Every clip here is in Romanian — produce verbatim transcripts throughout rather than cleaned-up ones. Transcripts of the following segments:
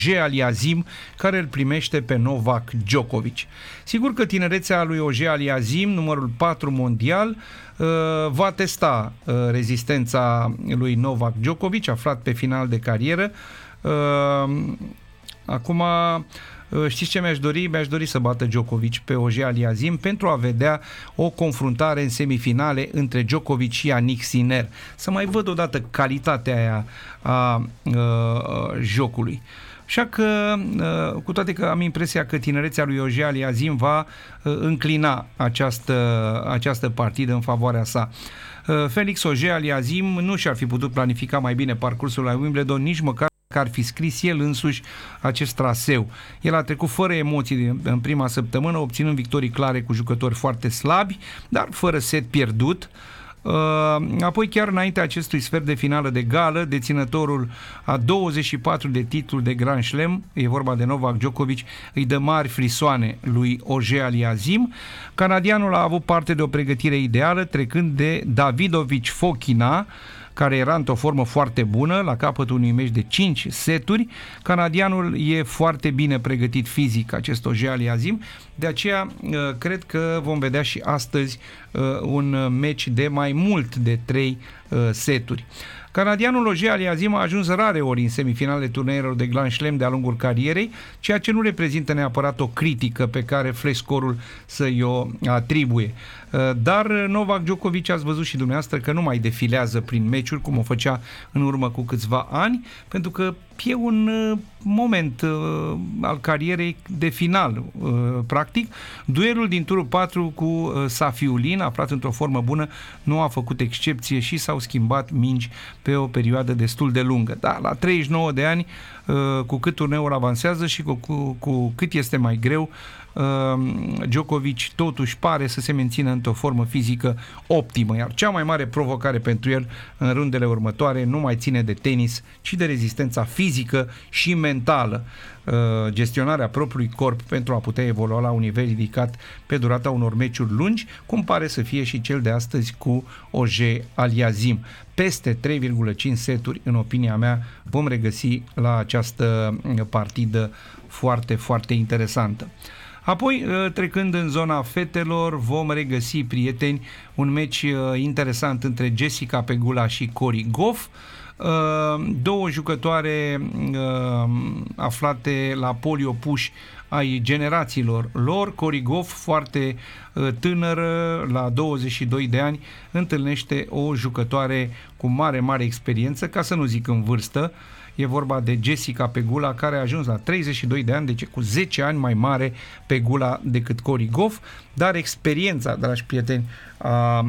Aliassime, care îl primește pe Novak Djokovic. Sigur că tinerețea lui Auger Aliassime, numărul patru mondial, va testa rezistența lui Novak Djokovic, aflat pe final de carieră. Acum, știți ce mi-aș dori? Mi-aș dori să bată Djokovic pe Auger Aliassime pentru a vedea o confruntare în semifinale între Djokovic și Jannik Sinner. Să mai văd odată calitatea aia a, a, a jocului. Așa că, cu toate că am impresia că tinerețea lui Auger Aliassime va înclina această, această partidă în favoarea sa. Felix Auger Aliassime nu și-ar fi putut planifica mai bine parcursul la Wimbledon, nici măcar că ar fi scris el însuși acest traseu. El a trecut fără emoții în prima săptămână, obținând victorii clare cu jucători foarte slabi, dar fără set pierdut. Apoi, chiar înainte acestui sfert de finală de gală, deținătorul a douăzeci și patru de titluri de Grand Slam, e vorba de Novak Djokovic, îi dă mari frisoane lui Auger Aliassime. Canadianul a avut parte de o pregătire ideală, trecând de Davidovich Fokina, care era într-o formă foarte bună, la capătul unui meci de cinci seturi. Canadianul e foarte bine pregătit fizic, acest Auger Aliassime, de aceea cred că vom vedea și astăzi un meci de mai mult de trei seturi. Canadianul Auger Aliassime a ajuns rare ori în semifinalele turneelor de Grand Slam de-a lungul carierei, ceea ce nu reprezintă neapărat o critică pe care flash score-ul să-i o atribuie. Dar Novak Djokovic, ați văzut și dumneavoastră că nu mai defilează prin meciuri cum o făcea în urmă cu câțiva ani, pentru că e un moment al carierei de final, practic. Duelul din turul patru cu Safiullin, aflat într-o formă bună, nu a făcut excepție și s-au schimbat mingi pe o perioadă destul de lungă. Da, la treizeci și nouă de ani, cu cât turneul avansează și cu, cu, cu cât este mai greu, Djokovic totuși pare să se mențină într-o formă fizică optimă, iar cea mai mare provocare pentru el în rundele următoare nu mai ține de tenis, ci de rezistența fizică și mentală, gestionarea propriului corp pentru a putea evolua la un nivel ridicat pe durata unor meciuri lungi, cum pare să fie și cel de astăzi cu Auger Aliassime. Peste trei virgulă cinci seturi, în opinia mea, vom regăsi la această partidă foarte, foarte interesantă. Apoi, trecând în zona fetelor, vom regăsi, prieteni, un meci interesant între Jessica Pegula și Cori Gauff, două jucătoare aflate la polii opuși ai generațiilor lor. Cori Gauff, foarte tânără, la douăzeci și doi de ani, întâlnește o jucătoare cu mare, mare experiență, ca să nu zic în vârstă. E vorba de Jessica Pegula, care a ajuns la treizeci și doi de ani, deci cu zece ani mai mare Pegula decât Cori Gauff, dar experiența, dragi prieteni, a,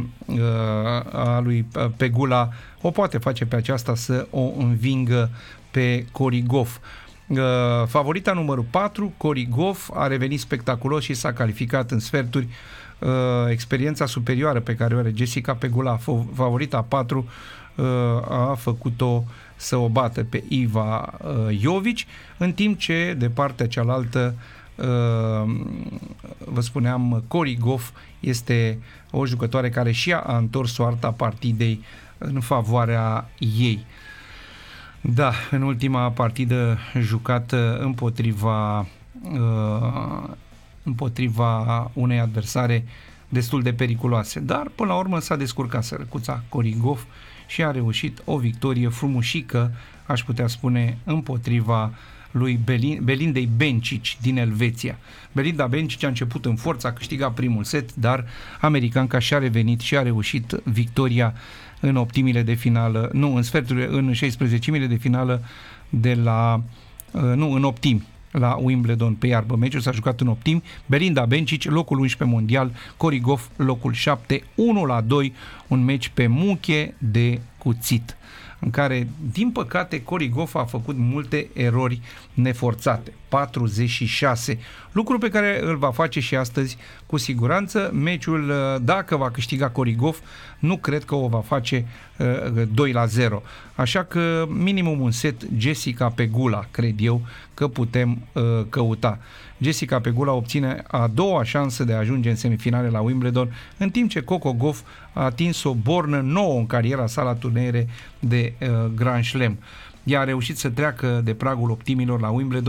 a lui Pegula o poate face pe aceasta să o învingă pe Cori Gauff. Favorita numărul patru, Cori Gauff, a revenit spectaculos și s-a calificat în sferturi. Experiența superioară pe care o are Jessica Pegula, favorita patru, a făcut-o să o bată pe Iva uh, Jovic, în timp ce de partea cealaltă, uh, vă spuneam, Cori Gauff este o jucătoare care și ea a întors soarta partidei în favoarea ei. Da, în ultima partidă jucată împotriva uh, împotriva unei adversare destul de periculoase, dar până la urmă s-a descurcat sărăcuța Cori Gauff și a reușit o victorie frumușică, aș putea spune, împotriva lui Belindei Bencic din Elveția. Belinda Bencic a început în forță, a câștigat primul set, dar americanca și-a revenit și a reușit victoria în optimile de finală, nu, în sferturile, în șaisprezecimile de finală de la, nu, în optimi, la Wimbledon pe iarbă. Meciul s-a jucat în optimi. Belinda Bencic, locul unsprezece mondial, Cori Gauff, locul șapte, unu la doi, un meci pe muche de cuțit, în care, din păcate, Cori Gauff a făcut multe erori neforțate. patruzeci și șase. Lucru pe care îl va face și astăzi cu siguranță. Meciul, dacă va câștiga Cori Gauff, nu cred că o va face uh, doi la zero. Așa că minimum un set Jessica Pegula, cred eu, că putem uh, căuta. Jessica Pegula obține a doua șansă de a ajunge în semifinale la Wimbledon, în timp ce Coco Gauff a atins o bornă nouă în cariera sa la turneere de uh, Grand Slam. Ea a reușit să treacă de pragul optimilor la Wimbledon